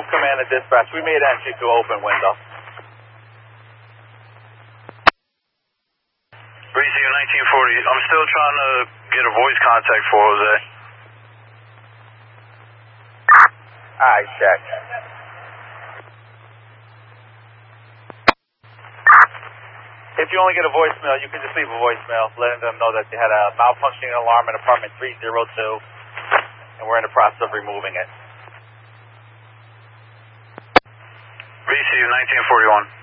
Command and Dispatch. We made entry to open window. Receiving 1940. I'm still trying to get a voice contact for Jose. Alright, check. If you only get a voicemail, you can just leave a voicemail letting them know that they had a malfunctioning alarm in apartment 302, and we're in the process of removing it. Receive 1941.